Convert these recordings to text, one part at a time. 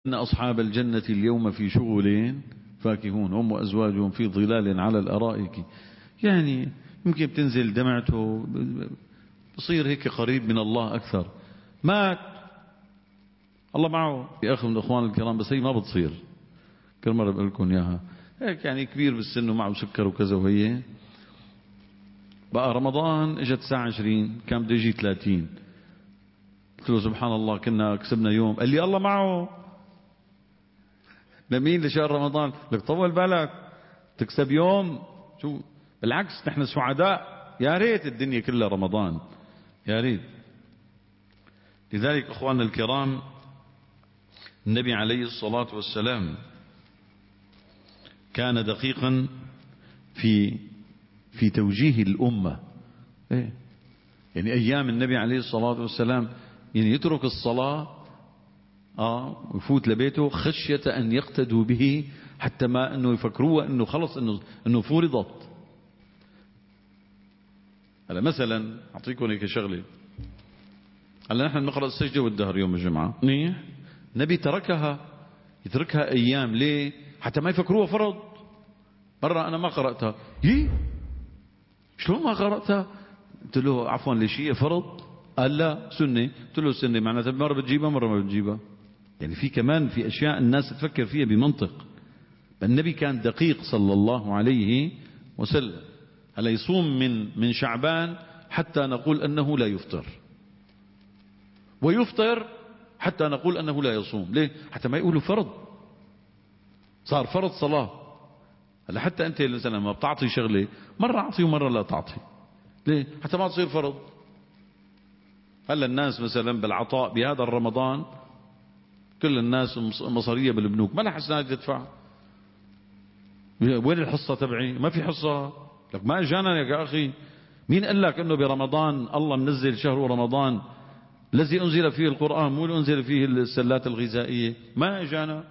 إن أصحاب الجنة اليوم في شغل فاكهون هم وأزواجهم في ظلال على الأرائك. يعني يمكن بتنزل دمعته، بصير هيك قريب من الله أكثر. مات الله معه يا أخي من الأخوان الكرام، بس هي ما بتصير. كل مرة بقول لكم إياها هيك، يعني كبير بالسن ومعه سكر وكذا، وهي بقى رمضان اجت الساعة 20 كان بده يجي 30. قلت له سبحان الله كنا كسبنا يوم. قال لي الله معه. لمين لشهر رمضان؟ لك طول بالك تكسب يوم. شو بالعكس نحن سعداء، يا ريت الدنيا كلها رمضان، يا ريت. لذلك اخواننا الكرام النبي عليه الصلاة والسلام كان دقيقا في توجيه الأمة. يعني أيام النبي عليه الصلاة والسلام يعني يترك الصلاة ويفوت لبيته خشية أن يقتدوا به، حتى ما أنه يفكروه أنه خلص أنه فرضت. هلا مثلا أعطيكم هيك شغلة. هلا نحن نقرأ السجدة والدهر يوم الجمعة، النبي يتركها أيام. ليه؟ حتى ما يفكروها فرض. مرة أنا ما قرأتها. شلون ما قرأتها؟ قلت له عفوا ليش هي فرض؟ قال لا سنة. قلت له سنة معناتها مرة بتجيبها مرة ما بتجيبها. يعني في كمان في أشياء الناس تفكر فيها بمنطق. النبي كان دقيق صلى الله عليه وسلم. هلا يصوم من شعبان حتى نقول أنه لا يفطر، ويفطر حتى نقول أنه لا يصوم. ليه؟ حتى ما يقولوا فرض، صار فرض صلاة. هلا حتى أنت مثلا ما بتعطي شغلة مرة أعطي ومرة لا تعطي. ليه؟ حتى ما تصير فرض. هلا الناس مثلا بالعطاء بهذا الرمضان كل الناس مصارية بالبنوك، ما لها حسنات تدفع. وين الحصة تبعي؟ ما في حصة. لك ما اجانا يا أخي. مين قال لك انه برمضان الله منزل شهر رمضان الذي انزل فيه القرآن، مو اللي انزل فيه السلات الغذائية؟ ما اجانا.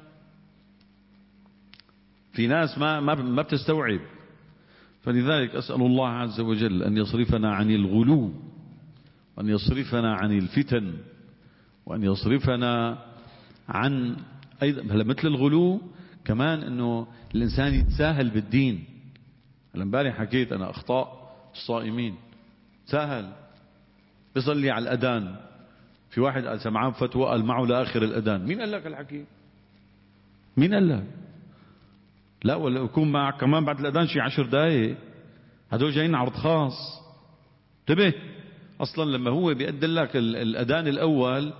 في ناس ما بتستوعب. فلذلك أسأل الله عز وجل أن يصرفنا عن الغلو، وأن يصرفنا عن الفتن، وأن يصرفنا عن أيضا مثل الغلو كمان أنه الإنسان يتساهل بالدين. هلا امبارح حكيت أنا أخطاء الصائمين. سهل بيصلي على الأذان، في واحد قال سمعان فتوى قال معه لآخر الأذان. مين قال لك الحكي؟ مين قال لك؟ لا، ولا يكون معك كمان بعد الأذان شي 10 دقايق. هدول جايين عرض خاص. انتبه، أصلا لما هو بيقدم لك الأذان الأول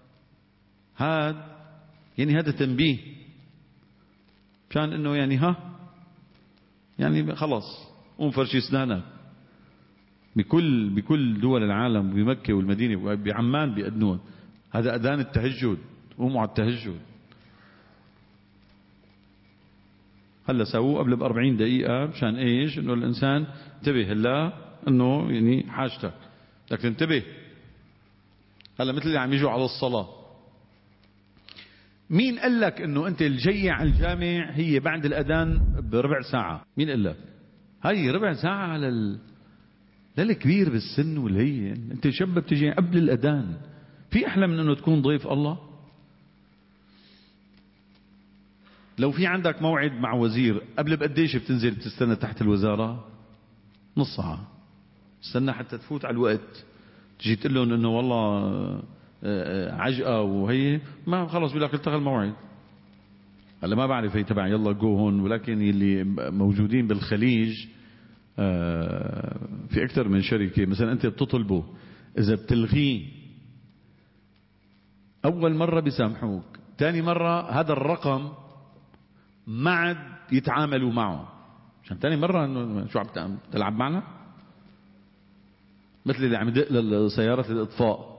هذا تنبيه كان انه يعني خلاص قوم فرشي اسنانك. بكل دول العالم، بمكة والمدينة وبعمان بيأذنون. هذا أذان التهجد، قوموا على التهجد. هلا سووه قبل ب40 دقيقة مشان ايش؟ انه الانسان انتبه هلا انه يعني حاجتك، لكن انتبه. هلا مثل اللي عم يجوا على الصلاة. مين قال لك انه انت الجاي على الجامع هي بعد الاذان بربع ساعة؟ مين قال لك؟ هاي ربع ساعة على للكبير بالسن والهين. انت شاب بتجي قبل الاذان. في احلى من انه تكون ضيف الله؟ لو في عندك موعد مع وزير قبل بقديش بتنزل بتستنى تحت الوزارة؟ نص ساعة. استنى حتى تفوت على الوقت، تجي تقول لهم انه والله عجقة وهي ما خلص بيقول لك التغى الموعد. هلا ما بعرف هي تبع يلا جو هون، ولكن اللي موجودين بالخليج في اكثر من شركة. مثلا انت بتطلبه، اذا بتلغيه اول مرة بيسامحوك، ثاني مرة هذا الرقم ما عاد يتعاملوا معه. عشان ثاني مرة انه شو عم تلعب معنا؟ مثل اللي عم يدق لسيارة الإطفاء،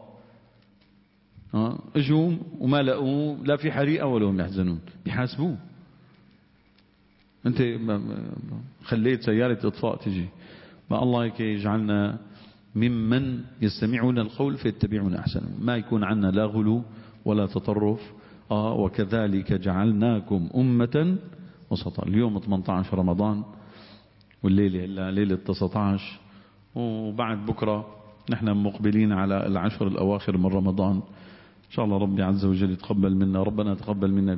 اجوا وما لقوه لا في حريقة ولا هم يحزنون، بيحاسبوه. انت خليت سيارة إطفاء تجي. ما الله هيك يجعلنا ممن يستمعون القول فيتبعون أحسنه. ما يكون عنا لا غلو ولا تطرف. وكذلك جعلناكم أمة وسطا. اليوم 18 رمضان، والليلة ليلة 19، وبعد بكرة نحن مقبلين على العشر الأواخر من رمضان. إن شاء الله ربي عز وجل يتقبل منا. ربنا تقبل منا